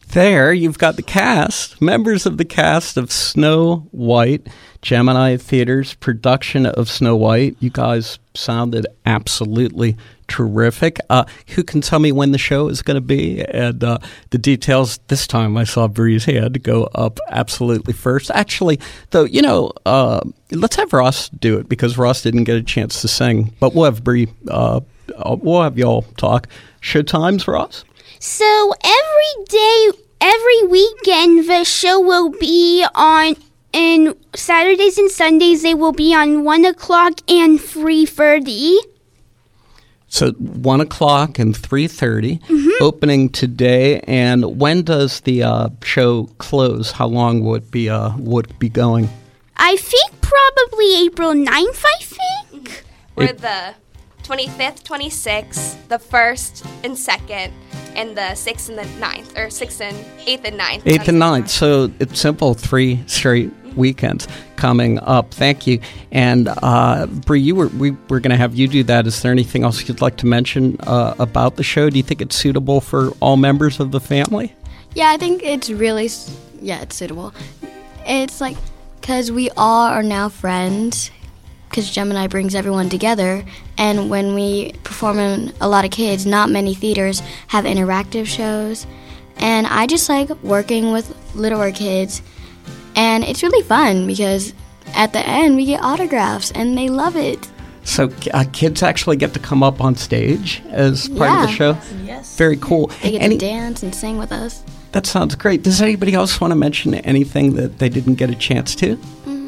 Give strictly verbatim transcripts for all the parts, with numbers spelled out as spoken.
There, you've got the cast, members of the cast of Snow White, Gemini Theater's production of Snow White. You guys sounded absolutely terrific. Uh, who can tell me when the show is going to be? And uh, the details, this time I saw Bree's hand go up absolutely first. Actually, though, you know, uh, let's have Ross do it because Ross didn't get a chance to sing. But we'll have Bree, uh, we'll have y'all talk. Show times, Ross? So every day, every weekend, the show will be on, and Saturdays and Sundays, they will be on one o'clock and three thirty. So one o'clock and three thirty, mm-hmm. Opening today. And when does the uh, show close? How long would it be, uh, would it be going? I think probably April ninth, I think. We're It- the twenty-fifth, twenty-sixth, the first and second, and the sixth and the ninth, or sixth and eighth and ninth. eighth and ninth. So it's simple, three straight weekends coming up. Thank you. And uh, Bree, you were, we were going to have you do that. Is there anything else you'd like to mention uh, about the show? Do you think it's suitable for all members of the family? Yeah, I think it's really, s- yeah, it's suitable. It's like, because we all are now friends, because Gemini brings everyone together, and when we perform in a lot of kids, not many theaters have interactive shows, and I just like working with littler kids, and it's really fun because at the end we get autographs, and they love it. So uh, kids actually get to come up on stage as part of the Yeah. show? Yes. Very cool. They get Any- to dance and sing with us. That sounds great. Does anybody else want to mention anything that they didn't get a chance to?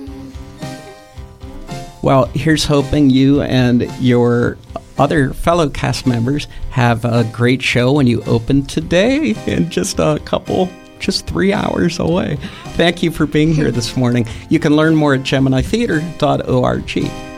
Well, here's hoping you and your other fellow cast members have a great show when you open today in just a couple, just three hours away. Thank you for being here this morning. You can learn more at gemini theater dot org.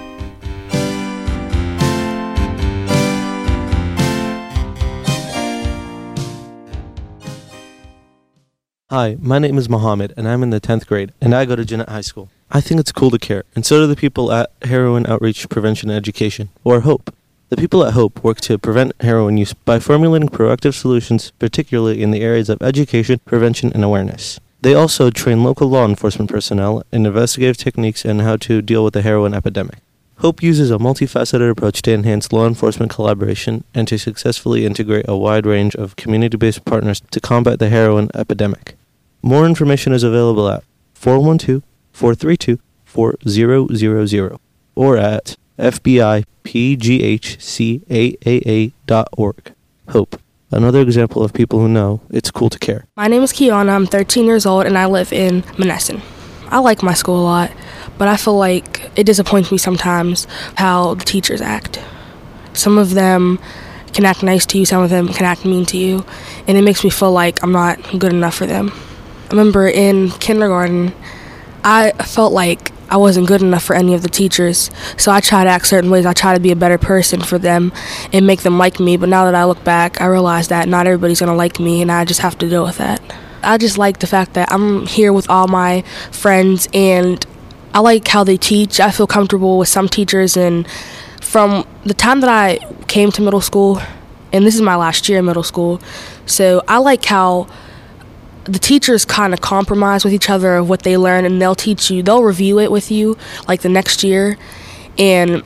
Hi, my name is Mohammed, and I'm in the tenth grade, and I go to Jeanette High School. I think it's cool to care, and so do the people at Heroin Outreach Prevention and Education, or HOPE. The people at HOPE work to prevent heroin use by formulating proactive solutions, particularly in the areas of education, prevention, and awareness. They also train local law enforcement personnel in investigative techniques and how to deal with the heroin epidemic. HOPE uses a multifaceted approach to enhance law enforcement collaboration and to successfully integrate a wide range of community-based partners to combat the heroin epidemic. More information is available at four one two, four three two, four zero zero zero or at f b i p g h c a a a dot org. HOPE, another example of people who know it's cool to care. My name is Kiana. I'm thirteen years old, and I live in Monessen. I like my school a lot, but I feel like it disappoints me sometimes how the teachers act. Some of them can act nice to you, some of them can act mean to you, and it makes me feel like I'm not good enough for them. I remember in kindergarten, I felt like I wasn't good enough for any of the teachers, so I try to act certain ways. I try to be a better person for them and make them like me, but now that I look back, I realize that not everybody's going to like me, and I just have to deal with that. I just like the fact that I'm here with all my friends, and I like how they teach. I feel comfortable with some teachers, and from the time that I came to middle school, and this is my last year in middle school, so I like how the teachers kind of compromise with each other of what they learn, and they'll teach you, they'll review it with you like the next year, and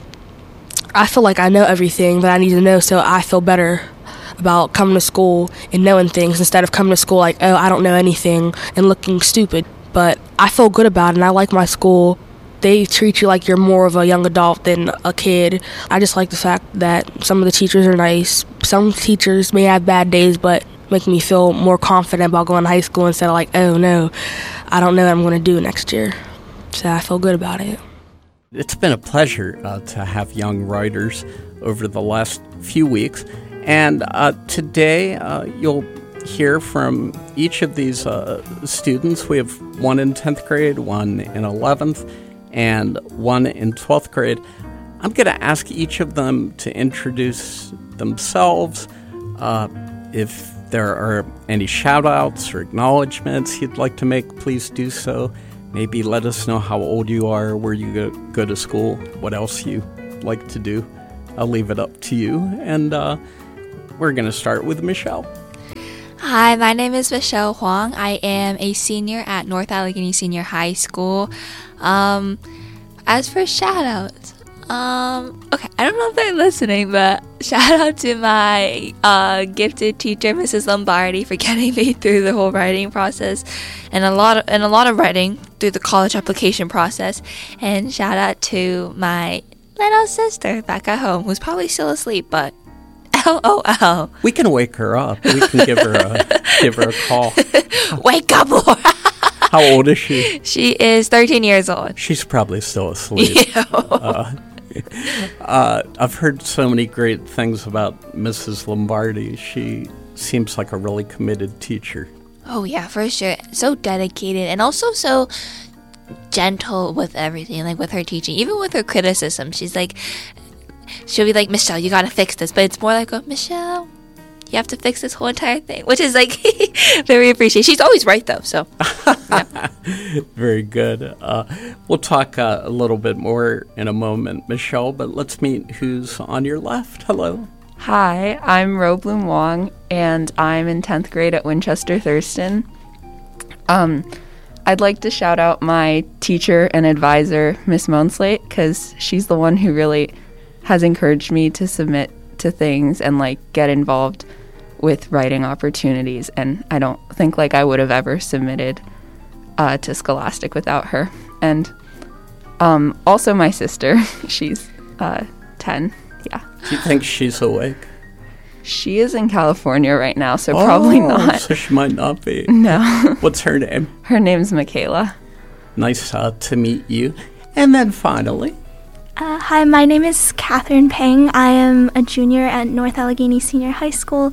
I feel like I know everything that I need to know, so I feel better about coming to school and knowing things instead of coming to school like, oh, I don't know anything and looking stupid. But I feel good about it, and I like my school. They treat you like you're more of a young adult than a kid. I just like the fact that some of the teachers are nice. Some teachers may have bad days, but make me feel more confident about going to high school instead of like, oh no, I don't know what I'm going to do next year. So I feel good about it. It's been a pleasure uh, to have young writers over the last few weeks. And uh, today uh, you'll hear from each of these uh, students. We have one in tenth grade, one in eleventh, and one in twelfth grade. I'm going to ask each of them to introduce themselves. Uh, if there are any shout-outs or acknowledgments you'd like to make, please do so. Maybe let us know how old you are, where you go, go to school, what else you like to do. I'll leave it up to you. And uh, we're going to start with Michelle. Hi, my name is Michelle Huang. I am a senior at North Allegheny Senior High School. Um, as for shout-outs, um, okay, I don't know if they're listening, but shout out to my uh, gifted teacher, Missus Lombardi, for getting me through the whole writing process, and a lot of and a lot of writing through the college application process. And shout out to my little sister back at home, who's probably still asleep, but L O L. We can wake her up. We can give her a give her a call. Wake up, Laura. How old is she? She is thirteen years old. She's probably still asleep. Yeah. Uh, uh, I've heard so many great things about Missus Lombardi. She seems like a really committed teacher. Oh, yeah, for sure. So dedicated and also so gentle with everything, like with her teaching, even with her criticism. She's like, she'll be like, Michelle, you gotta fix this. But it's more like, oh, Michelle, you have to fix this whole entire thing, which is like very appreciated. She's always right, though. So, yeah. Very good. Uh, we'll talk uh, a little bit more in a moment, Michelle, but let's meet who's on your left. Hello. Hi, I'm Ro Bloom Wong, and I'm in tenth grade at Winchester Thurston. Um, I'd like to shout out my teacher and advisor, Miss Moneslate, because she's the one who really has encouraged me to submit to things and like get involved with writing opportunities, and I don't think like I would have ever submitted uh, to Scholastic without her. And um, also my sister, she's uh, ten. Yeah. Do you think she's awake? She is in California right now, so oh, probably not. So she might not be. No. What's her name? Her name's Michaela. Nice uh, to meet you. And then finally. Uh, hi, my name is Catherine Peng. I am a junior at North Allegheny Senior High School.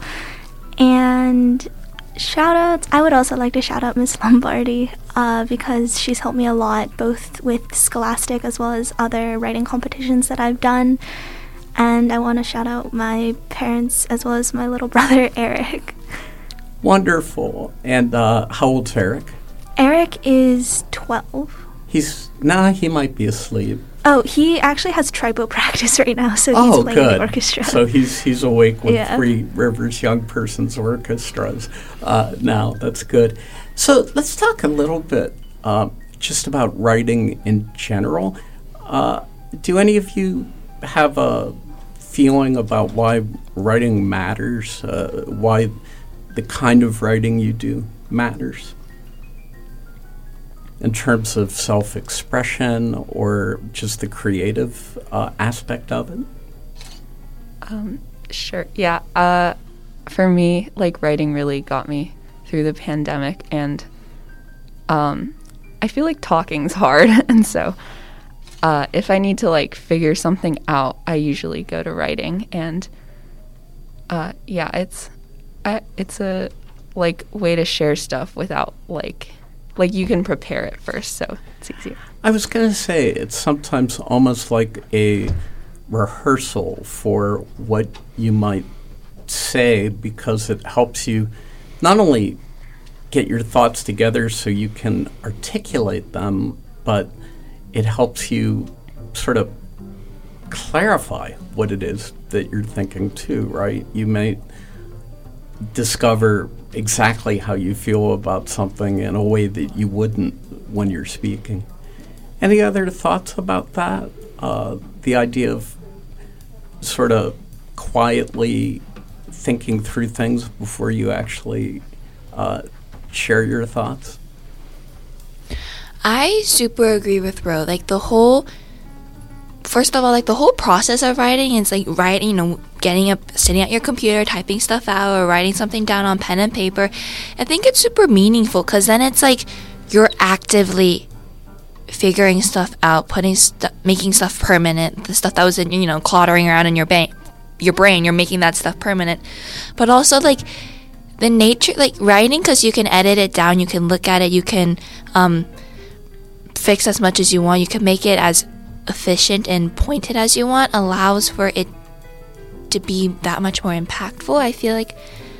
And shout outs, I would also like to shout out Miss Lombardi uh, because she's helped me a lot, both with Scholastic as well as other writing competitions that I've done. And I want to shout out my parents as well as my little brother, Eric. Wonderful. And uh, how old's Eric? Eric is twelve. He's, nah, he might be asleep. Oh, he actually has tribo practice right now, so he's oh, playing good. the orchestra. So he's he's awake with yeah. Three Rivers Young Persons Orchestras uh, now. That's good. So let's talk a little bit uh, just about writing in general. Uh, do any of you have a feeling about why writing matters, uh, why the kind of writing you do matters? In terms of self-expression or just the creative uh, aspect of it? Um, sure. Yeah. Uh, for me, like, writing really got me through the pandemic, and um, I feel like talking's hard, and so uh, if I need to, like, figure something out, I usually go to writing, and uh, yeah, it's I, it's a, like, way to share stuff without, like... Like, you can prepare it first, so it's easier. I was going to say, it's sometimes almost like a rehearsal for what you might say, because it helps you not only get your thoughts together so you can articulate them, but it helps you sort of clarify what it is that you're thinking too, right? You may discover exactly how you feel about something in a way that you wouldn't when you're speaking. Any other thoughts about that? Uh, the idea of sort of quietly thinking through things before you actually uh, share your thoughts? I super agree with Ro. Like, the whole... First of all, like, the whole process of writing is, like, writing, you know, getting up, sitting at your computer, typing stuff out, or writing something down on pen and paper. I think it's super meaningful, because then it's, like, you're actively figuring stuff out, putting stuff, making stuff permanent, the stuff that was, in, you know, cluttering around in your, ba- your brain, you're making that stuff permanent. But also, like, the nature, like, writing, because you can edit it down, you can look at it, you can um, fix as much as you want, you can make it as efficient and pointed as you want, allows for it to be that much more impactful. I feel like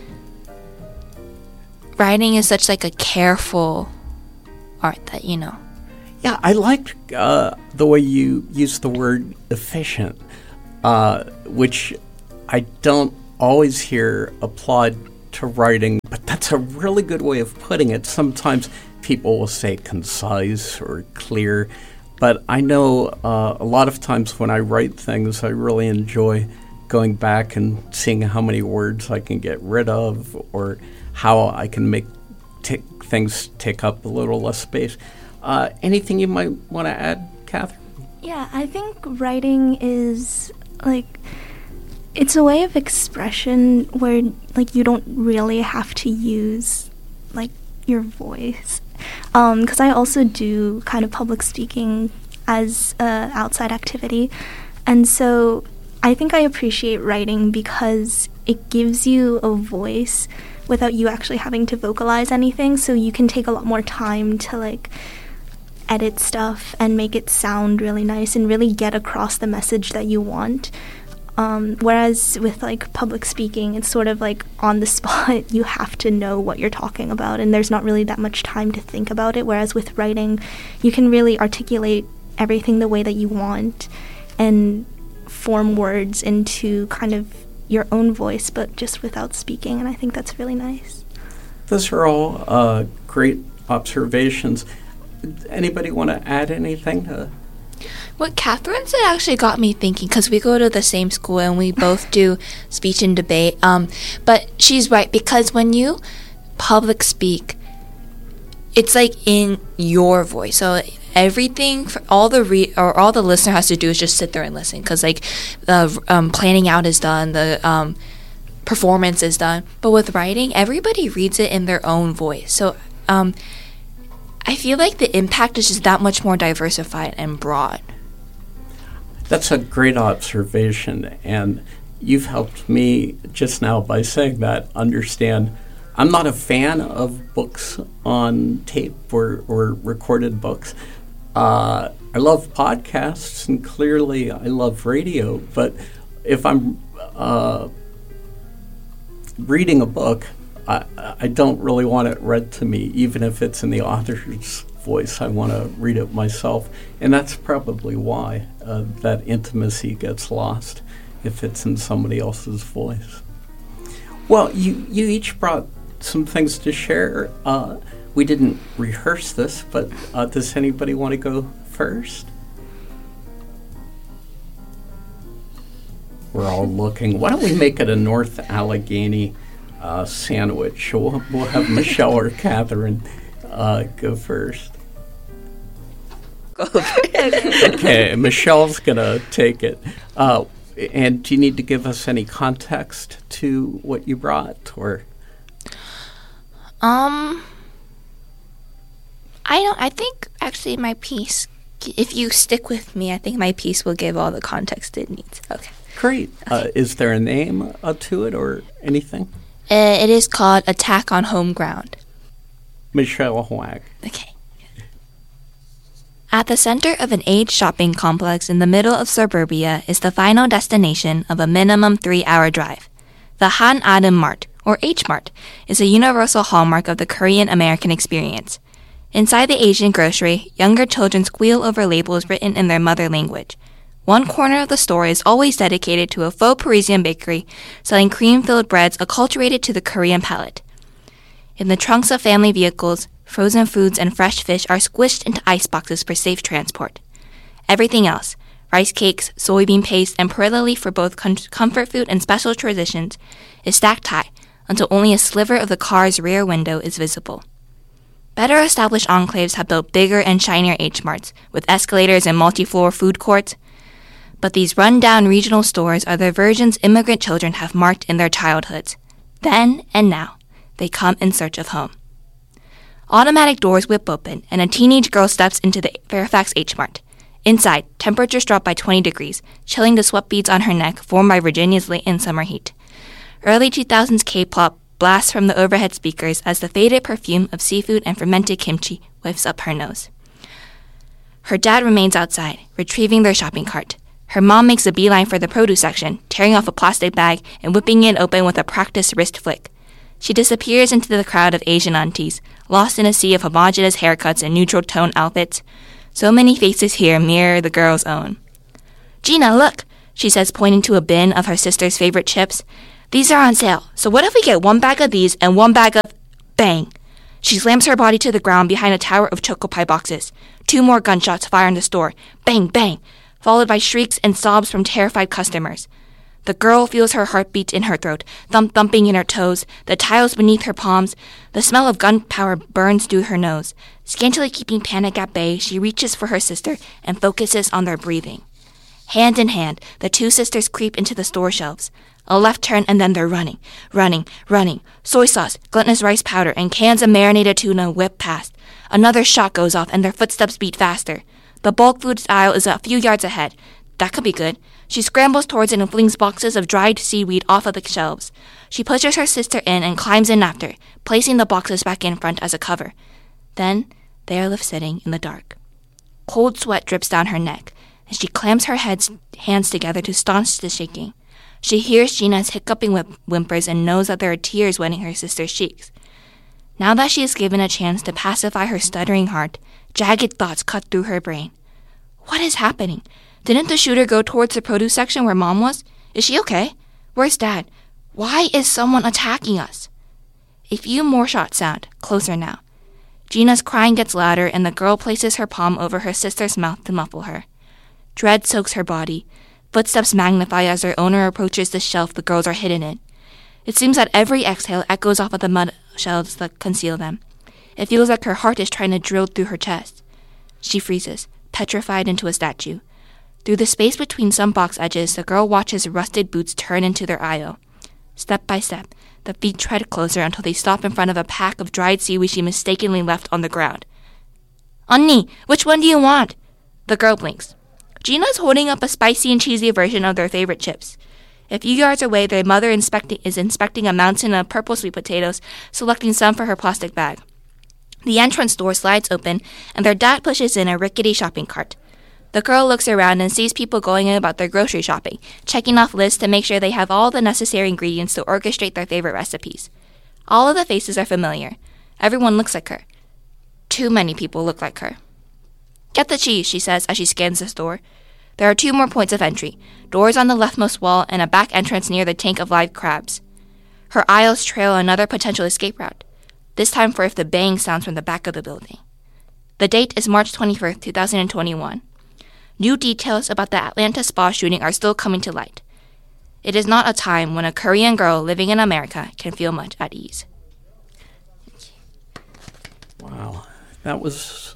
writing is such like a careful art that, you know. Yeah, I like uh, the way you use the word efficient, uh, which I don't always hear applied to writing, but that's a really good way of putting it. Sometimes people will say concise or clear, but I know uh, a lot of times when I write things, I really enjoy going back and seeing how many words I can get rid of or how I can make t- things take up a little less space. Uh, anything you might want to add, Catherine? Yeah, I think writing is like, it's a way of expression where like you don't really have to use like your voice. Um, 'cause I also do kind of public speaking as a outside activity, and so I think I appreciate writing because it gives you a voice without you actually having to vocalize anything, so you can take a lot more time to like edit stuff and make it sound really nice and really get across the message that you want. Um, whereas with like public speaking, it's sort of like on the spot. You have to know what you're talking about, and there's not really that much time to think about it. Whereas with writing, you can really articulate everything the way that you want and form words into kind of your own voice, but just without speaking. And I think that's really nice. Those are all uh, great observations. Anybody want to add anything to? What Catherine said actually got me thinking, because we go to the same school and we both do speech and debate. Um, but she's right, because when you public speak, it's like in your voice. So everything, for all the re- or all the listener has to do is just sit there and listen, because like the um, planning out is done, the um, performance is done. But with writing, everybody reads it in their own voice. So um, I feel like the impact is just that much more diversified and broad. That's a great observation, and you've helped me just now by saying that understand I'm not a fan of books on tape or, or recorded books. Uh, I love podcasts, and clearly I love radio, but if I'm uh, reading a book, I, I don't really want it read to me, even if it's in the author's voice. I want to read it myself, and that's probably why uh, that intimacy gets lost if it's in somebody else's voice. Well, you, you each brought some things to share. Uh, we didn't rehearse this, but uh, does anybody want to go first? We're all looking. Why don't we make it a North Allegheny uh, sandwich? We'll, we'll have Michelle or Catherine uh, go first. Okay, Michelle's going to take it. Uh, and do you need to give us any context to what you brought, or? Um, I don't. I think actually my piece, if you stick with me, I think my piece will give all the context it needs. Okay. Great. Okay. Uh, is there a name uh, to it or anything? Uh, it is called Attack on Home Ground. Michelle Huang. Okay. At the center of an aged shopping complex in the middle of suburbia is the final destination of a minimum three-hour drive. The Han Adam Mart, or H-Mart, is a universal hallmark of the Korean-American experience. Inside the Asian grocery, younger children squeal over labels written in their mother language. One corner of the store is always dedicated to a faux Parisian bakery selling cream-filled breads acculturated to the Korean palate. In the trunks of family vehicles, frozen foods and fresh fish are squished into ice boxes for safe transport. Everything else, rice cakes, soybean paste, and perilla leaf for both com- comfort food and special traditions, is stacked high until only a sliver of the car's rear window is visible. Better established enclaves have built bigger and shinier H-Marts, with escalators and multi-floor food courts. But these run-down regional stores are the versions immigrant children have marked in their childhoods. Then and now, they come in search of home. Automatic doors whip open, and a teenage girl steps into the Fairfax H-Mart. Inside, temperatures drop by twenty degrees, chilling the sweat beads on her neck formed by Virginia's late-in summer heat. Early two thousands K-pop blasts from the overhead speakers as the faded perfume of seafood and fermented kimchi whiffs up her nose. Her dad remains outside, retrieving their shopping cart. Her mom makes a beeline for the produce section, tearing off a plastic bag and whipping it open with a practiced wrist flick. She disappears into the crowd of Asian aunties, lost in a sea of homogeneous haircuts and neutral-tone outfits. So many faces here mirror the girl's own. "Gina, look," she says, pointing to a bin of her sister's favorite chips. "These are on sale, so what if we get one bag of these and one bag of Bang! She slams her body to the ground behind a tower of choco pie boxes. Two more gunshots fire in the store. Bang, bang! Followed by shrieks and sobs from terrified customers. The girl feels her heartbeat in her throat, thump thumping in her toes, the tiles beneath her palms. The smell of gunpowder burns through her nose. Scantily keeping panic at bay, she reaches for her sister and focuses on their breathing. Hand in hand, the two sisters creep into the store shelves. A left turn and then they're running, running, running. Soy sauce, glutinous rice powder, and cans of marinated tuna whip past. Another shot goes off and their footsteps beat faster. The bulk foods aisle is a few yards ahead. That could be good. She scrambles towards it and flings boxes of dried seaweed off of the shelves. She pushes her sister in and climbs in after, placing the boxes back in front as a cover. Then they are left sitting in the dark. Cold sweat drips down her neck, and she clams her head's hands together to staunch the shaking. She hears Gina's hiccuping whip- whimpers and knows that there are tears wetting her sister's cheeks. Now that she is given a chance to pacify her stuttering heart, jagged thoughts cut through her brain. What is happening? Didn't the shooter go towards the produce section where Mom was? Is she okay? Where's Dad? Why is someone attacking us? A few more shots sound, closer now. Gina's crying gets louder and the girl places her palm over her sister's mouth to muffle her. Dread soaks her body. Footsteps magnify as their owner approaches the shelf the girls are hidden in. It seems that every exhale echoes off of the mud shelves that conceal them. It feels like her heart is trying to drill through her chest. She freezes, petrified into a statue. Through the space between some box edges, the girl watches rusted boots turn into their aisle. Step by step, the feet tread closer until they stop in front of a pack of dried seaweed she mistakenly left on the ground. Onni, which one do you want? The girl blinks. Gina's holding up a spicy and cheesy version of their favorite chips. A few yards away, their mother inspecting, is inspecting a mountain of purple sweet potatoes, selecting some for her plastic bag. The entrance door slides open, and their dad pushes in a rickety shopping cart. The girl looks around and sees people going about their grocery shopping, checking off lists to make sure they have all the necessary ingredients to orchestrate their favorite recipes. All of the faces are familiar. Everyone looks like her. Too many people look like her. Get the cheese, she says as she scans the store. There are two more points of entry, doors on the leftmost wall and a back entrance near the tank of live crabs. Her aisles trail another potential escape route, this time for if the bang sounds from the back of the building. The date is March twenty-first, twenty twenty-one. New details about the Atlanta spa shooting are still coming to light. It is not a time when a Korean girl living in America can feel much at ease. Wow, that was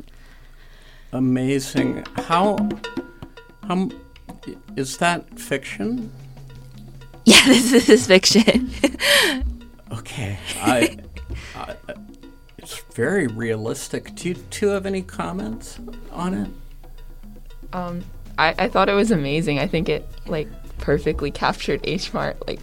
amazing. How, how is that fiction? Yeah, this is fiction. Okay, I, I, it's very realistic. Do you two have any comments on it? Um, I, I thought it was amazing. I think it, like, perfectly captured H Mart. Like,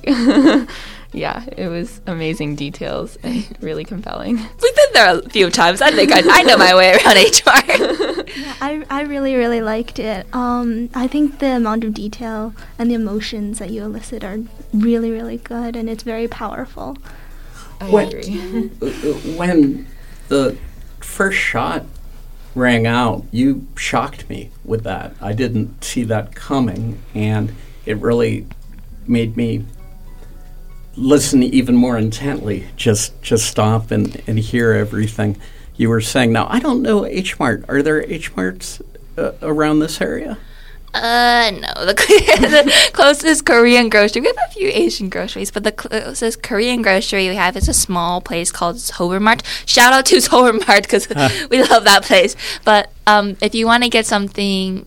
yeah, it was amazing details and really compelling. We've been there a few times. I think I, I know my way around H Mart. Yeah, I, I really, really liked it. Um, I think the amount of detail and the emotions that you elicit are really, really good, and it's very powerful. I when, agree. When the first shot rang out, you shocked me with that. I didn't see that coming, and it really made me listen even more intently, just just stop and, and hear everything you were saying. Now, I don't know H Mart. Are there H Marts uh, around this area? Uh, no. The, the closest Korean grocery, we have a few Asian groceries, but the closest Korean grocery we have is a small place called Seoul Mart. Shout out to Seoul Mart because uh. we love that place. But um, if you want to get something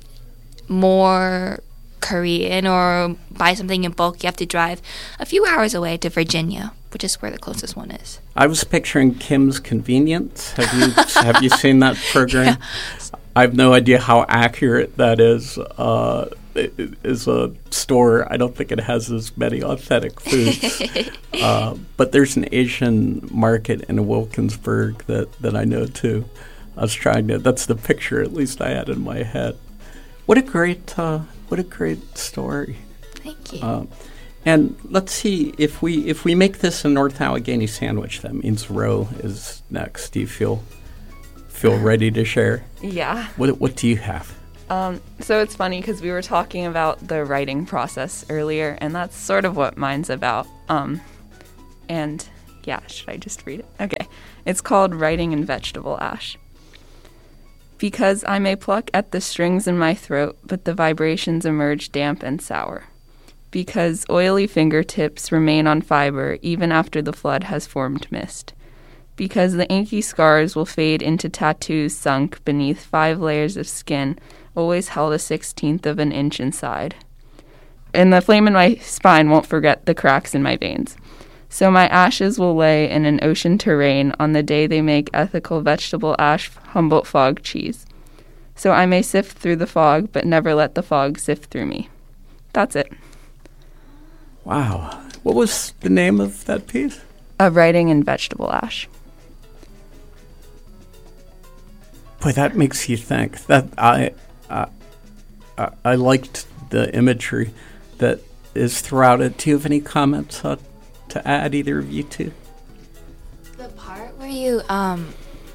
more Korean or buy something in bulk, you have to drive a few hours away to Virginia, which is where the closest one is. I was picturing Kim's Convenience. Have you have you seen that program? Yeah. I have no idea how accurate that is. Uh, it, it is a store. I don't think it has as many authentic foods. uh, but there's an Asian market in Wilkinsburg that, that I know too. I was trying to. That's the picture, at least I had in my head. What a great, uh, what a great story. Thank you. Uh, and let's see if we if we make this a North Allegheny sandwich. That means Ro is next. Do you feel? Feel ready to share? Yeah. What What do you have? Um, so it's funny because we were talking about the writing process earlier, and that's sort of what mine's about. Um, and Yeah, should I just read it? Okay. It's called Writing in Vegetable Ash. Because I may pluck at the strings in my throat, but the vibrations emerge damp and sour. Because oily fingertips remain on fiber even after the flood has formed mist. Because the inky scars will fade into tattoos sunk beneath five layers of skin, always held a sixteenth of an inch inside. And the flame in my spine won't forget the cracks in my veins. So my ashes will lay in an ocean terrain on the day they make ethical vegetable ash Humboldt fog cheese. So I may sift through the fog, but never let the fog sift through me. That's it. Wow. What was the name of that piece? Uh, Writing in Vegetable Ash. Boy, that makes you think. That I, uh, I, I liked the imagery that is throughout it. Do you have any comments uh, to add, either of you two? The part where you um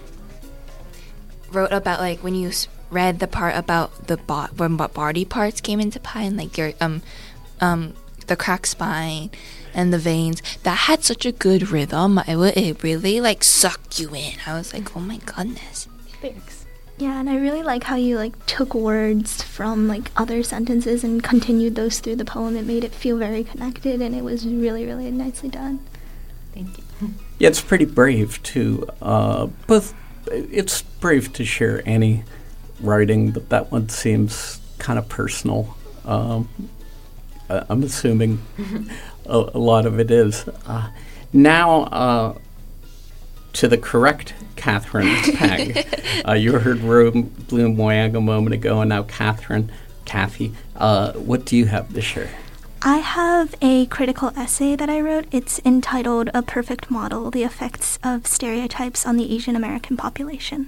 wrote about, like, when you s- read the part about the bo- when bo- body parts came into play, and like your um um the cracked spine and the veins, that had such a good rhythm. It would it really like sucked you in. I was like, oh my goodness. Thanks. Yeah, and I really like how you like took words from like other sentences and continued those through the poem. It made it feel very connected, and it was really, really nicely done. Thank you. Yeah, it's pretty brave to uh, both. It's brave to share any writing, but that one seems kind of personal. Um, I- I'm assuming a, a lot of it is. Uh, now, uh, to the correct Catherine Peng. uh, you heard Ro Bloom Wang a moment ago, and now Catherine, Kathy. Uh, what do you have to share? I have a critical essay that I wrote. It's entitled A Perfect Model, The Effects of Stereotypes on the Asian American Population.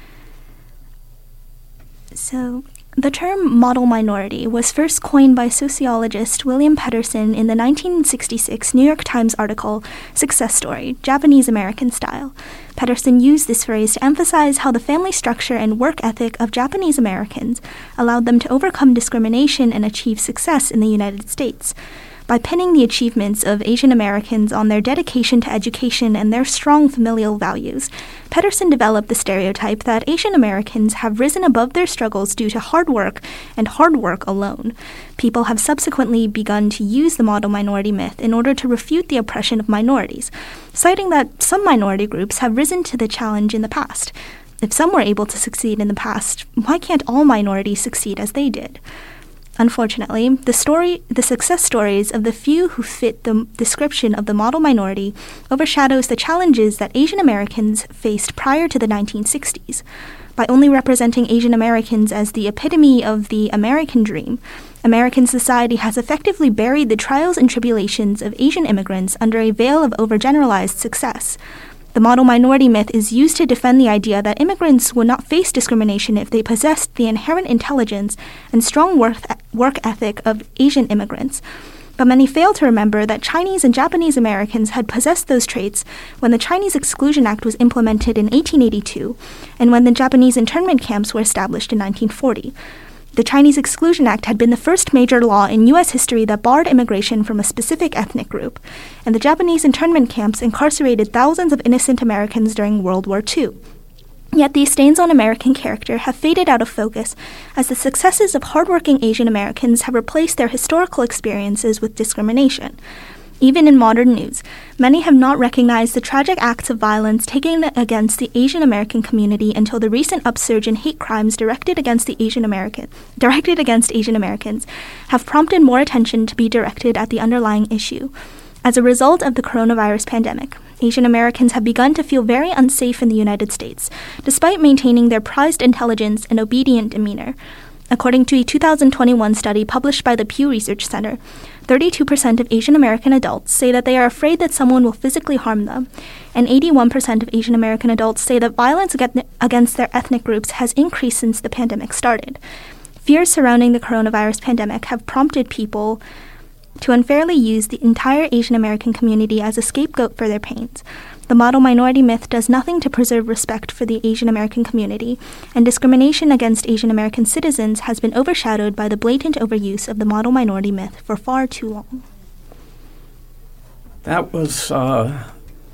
So, the term model minority was first coined by sociologist William Pedersen in the nineteen sixty-six New York Times article, Success Story, Japanese American Style. Pedersen used this phrase to emphasize how the family structure and work ethic of Japanese Americans allowed them to overcome discrimination and achieve success in the United States. By pinning the achievements of Asian Americans on their dedication to education and their strong familial values, Pedersen developed the stereotype that Asian Americans have risen above their struggles due to hard work and hard work alone. People have subsequently begun to use the model minority myth in order to refute the oppression of minorities, citing that some minority groups have risen to the challenge in the past. If some were able to succeed in the past, why can't all minorities succeed as they did? Unfortunately, the story, the success stories of the few who fit the description of the model minority overshadows the challenges that Asian Americans faced prior to the nineteen sixties. By only representing Asian Americans as the epitome of the American dream, American society has effectively buried the trials and tribulations of Asian immigrants under a veil of overgeneralized success. The model minority myth is used to defend the idea that immigrants would not face discrimination if they possessed the inherent intelligence and strong work, work ethic of Asian immigrants. But many fail to remember that Chinese and Japanese Americans had possessed those traits when the Chinese Exclusion Act was implemented in eighteen eighty-two and when the Japanese internment camps were established in nineteen forty. The Chinese Exclusion Act had been the first major law in U S history that barred immigration from a specific ethnic group, and the Japanese internment camps incarcerated thousands of innocent Americans during World War Two. Yet these stains on American character have faded out of focus as the successes of hardworking Asian Americans have replaced their historical experiences with discrimination. Even in modern news, many have not recognized the tragic acts of violence taken against the Asian American community until the recent upsurge in hate crimes directed against the Asian American directed against Asian Americans have prompted more attention to be directed at the underlying issue. As a result of the coronavirus pandemic, Asian Americans have begun to feel very unsafe in the United States, despite maintaining their prized intelligence and obedient demeanor. According to a two thousand twenty-one study published by the Pew Research Center, thirty-two percent of Asian American adults say that they are afraid that someone will physically harm them, and eighty-one percent of Asian American adults say that violence against their ethnic groups has increased since the pandemic started. Fears surrounding the coronavirus pandemic have prompted people to unfairly use the entire Asian American community as a scapegoat for their pains. The model minority myth does nothing to preserve respect for the Asian American community, and discrimination against Asian American citizens has been overshadowed by the blatant overuse of the model minority myth for far too long. That was uh,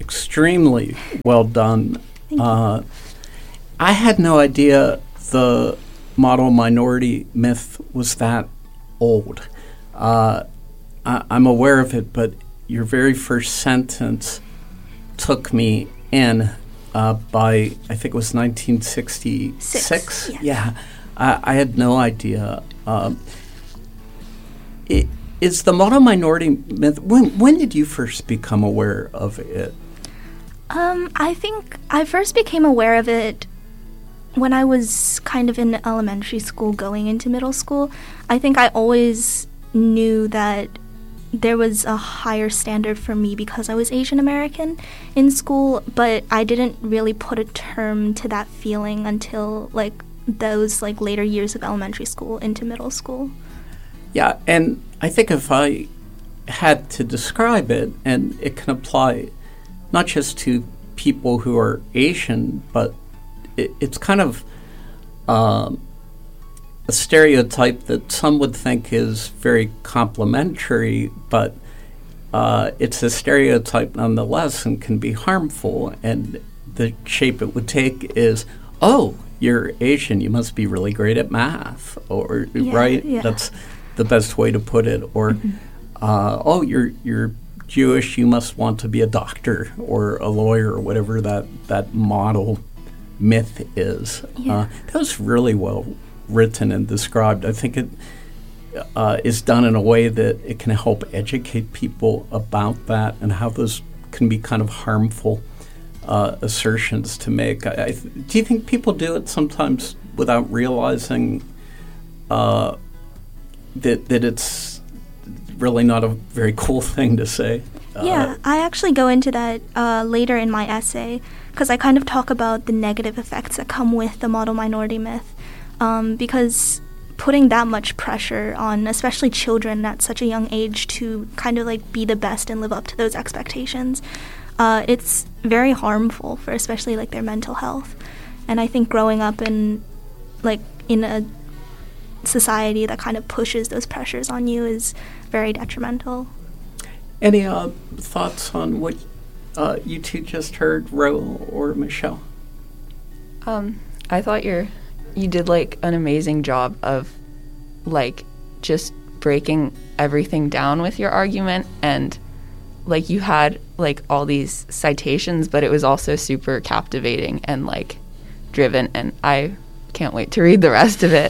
extremely well done. Uh, I had no idea the model minority myth was that old. Uh, I, I'm aware of it, but your very first sentence took me in uh, by, I think it was nineteen sixty-six. Six, yeah. yeah. I, I had no idea. Um, it, is the model minority myth, when, when did you first become aware of it? Um, I think I first became aware of it when I was kind of in elementary school going into middle school. I think I always knew that there was a higher standard for me because I was Asian American in school, but I didn't really put a term to that feeling until like those like later years of elementary school into middle school. Yeah, and I think if I had to describe it, and it can apply not just to people who are Asian, but it, it's kind of um, a stereotype that some would think is very complimentary, but uh, it's a stereotype nonetheless and can be harmful. And the shape it would take is, oh, you're Asian, you must be really great at math, or Yeah, right? yeah. That's the best way to put it. Or, uh, oh, you're you're Jewish, you must want to be a doctor or a lawyer or whatever that, that model myth is. Yeah. Uh, that was really well written and described. I think it uh, is done in a way that it can help educate people about that and how those can be kind of harmful uh, assertions to make. I, I th- do you think people do it sometimes without realizing uh, that that it's really not a very cool thing to say? Yeah, Uh, I actually go into that uh, later in my essay because I kind of talk about the negative effects that come with the model minority myth. Um, because putting that much pressure on, especially children at such a young age, to kind of like be the best and live up to those expectations, uh, it's very harmful for especially like their mental health. And I think growing up in like in a society that kind of pushes those pressures on you is very detrimental. Any uh, thoughts on what uh, you two just heard, Ro or Michelle? Um, I thought you're, you did like an amazing job of like just breaking everything down with your argument, and like you had like all these citations, but it was also super captivating and like driven, and I can't wait to read the rest of it.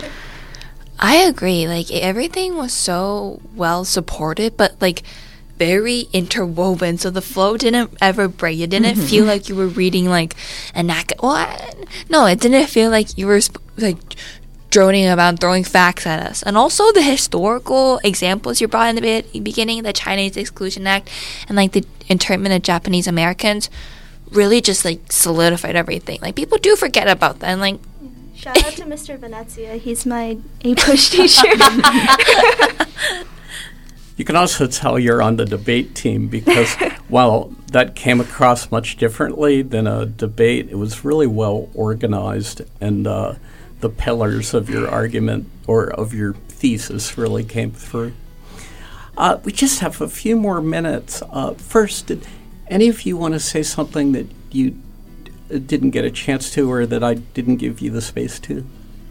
I agree. Like everything was so well supported, but like very interwoven. So the flow didn't ever break. It didn't Mm-hmm. feel like you were reading like an ac- what? No, it didn't feel like you were sp- like droning about throwing facts at us. And also the historical examples you brought in the be- beginning, the Chinese Exclusion Act and like the internment of Japanese Americans, really just like solidified everything. Like people do forget about that. And like Shout out to Mister Venezia. He's my A-push teacher. You can also tell you're on the debate team because while that came across much differently than a debate, it was really well organized, and uh, the pillars of your argument or of your thesis really came through. Uh, we just have a few more minutes. Uh, first, did any of you want to say something that you d- didn't get a chance to, or that I didn't give you the space to?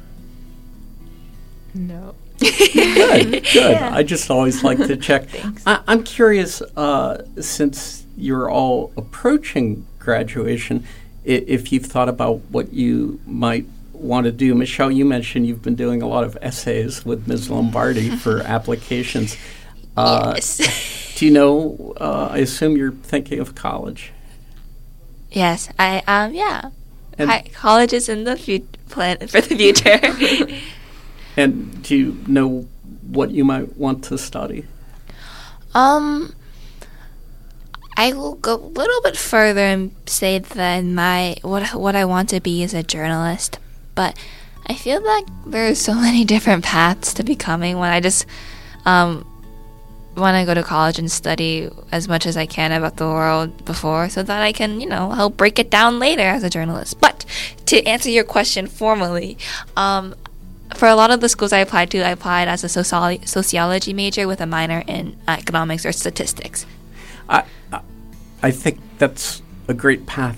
No. Good, good. Yeah. I just always like to check. Thanks. I, I'm curious, uh, since you're all approaching graduation, I- if you've thought about what you might want to do. Michelle, you mentioned you've been doing a lot of essays with Miz Lombardi for applications. Uh, yes. Do you know, uh, I assume you're thinking of college? Yes, I um yeah. And- Hi, college is in the fu- plan for the future. And do you know what you might want to study? um, I will go a little bit further and say that my what what I want to be is a journalist, but I feel like there are so many different paths to becoming one. I just um want to go to college and study as much as I can about the world before, so that I can, you know, help break it down later as a journalist. But to answer your question formally, um, for a lot of the schools I applied to, I applied as a sociolo- sociology major with a minor in economics or statistics. I, I, I think that's a great path